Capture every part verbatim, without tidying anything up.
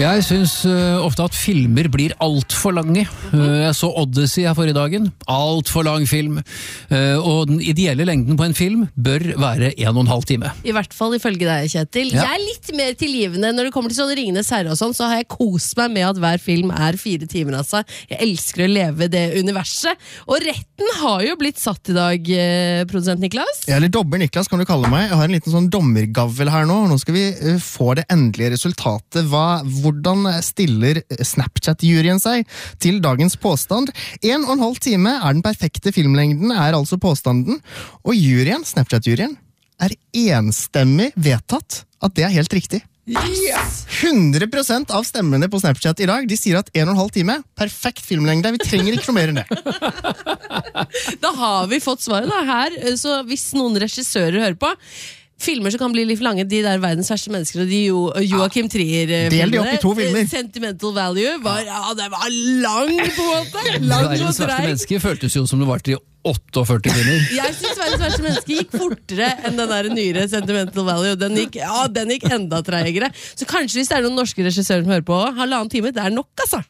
Jeg synes uh, ofte at filmer blir alt for lange. Uh, jeg så Odyssey her forrige dagen. Alt for lang film. Uh, og den ideelle lengden på en film bør være en og en halv time. I hvert fall ifølge deg, Kjetil. Ja. Jeg er litt mer tilgivende når det kommer til sånn Ringenes herre og sånn, så har jeg kost meg med at hver film er fire timer, altså. Jeg elsker å leve det universet. Og retten har jo blitt satt i dag, eh, produsent Niklas. Ja, eller dobber Niklas kan du kalle meg. Jeg har en liten sånn dommergavel her nå. Nå skal vi uh, få det endelige resultatet. Hva Hvordan stiller Snapchat-juryen seg til dagens påstand? En og en halv time er den perfekte filmlengden, er altså påstanden. Og juryen, Snapchat-juryen, er enstemmig vedtatt at det er helt riktig. Yes! hundre prosent av stemmene på Snapchat i dag, de sier at en og en halv time, perfekt filmlengde. Vi trenger ikke noe mer enn det. Da har vi fått svaret da her, så hvis noen regissører hører på, filmer som kan bli litt lange, de der verdens verste mennesker, og de jo, Joachim Trier-filmene. Del de opp i to filmer. Sentimental Value var, ja, det var lang på en måte. Lang og Verdens verste treig. mennesker føltes jo som det var til åtteogførti timer. Jeg synes verdens verste menneske gikk fortere enn den der nyere Sentimental Value. Den gikk, ja, den gikk enda treigere. Så kanskje hvis det er noen norske regissører som hører på, halvannen time, det er nok, altså.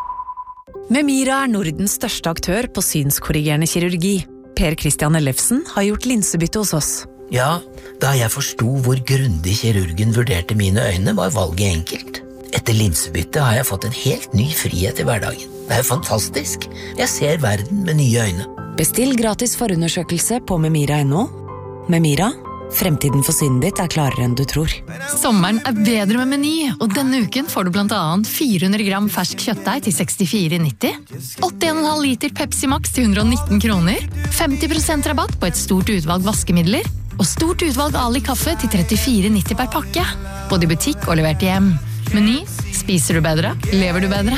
Memira er Nordens største aktør på synskorrigerende kirurgi. Per Christian Ellefsen har gjort linsebytte hos oss. Ja, da jeg forsto hvor grundig kirurgen vurderte mine øyne, var valget enkelt. Etter linsebytte har jeg fått en helt ny frihet i hverdagen. Det er jo fantastisk. Jeg ser verden med nye øyne. Bestill gratis forundersøkelse på memira punktum no. Memira, fremtiden for synet ditt er klarere enn du tror. Sommeren er bedre med Meny, og denne uken får du blant annet fire hundre gram fersk kjøttdeig til sekstifire nitti, åtte komma fem liter Pepsi Max til hundre og nitten kroner, femti prosent rabatt på et stort utvalg vaskemidler, og stort utvalg Ali kaffe til trettifire nitti per pakke. Både i butikk og levert hjem. Meny, spiser du bedre, lever du bedre.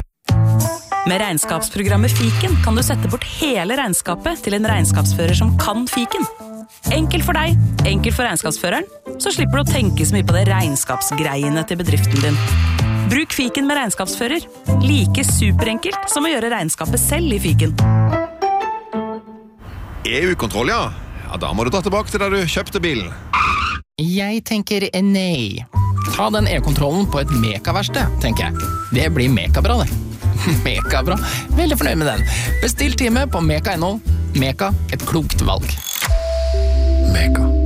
Med regnskapsprogrammet Fiken kan du sette bort hele regnskapet til en regnskapsfører som kan Fiken. Enkelt for deg, enkelt for regnskapsføreren, så slipper du å tenke så mye på det regnskapsgreiene til bedriften din. Bruk Fiken med regnskapsfører. Like superenkelt som å gjøre regnskapet selv i Fiken. E U-kontroll, ja. Ja, da må du dra tilbake til der du kjøpte bilen. Jeg tenker nei. Ta den e-kontrollen på et mekaverksted, tenker jeg. Det blir mekabra, det. Mekabra. Veldig fornøyd med den. Bestill time på meka punktum no. Meka, et klokt valg. Meka.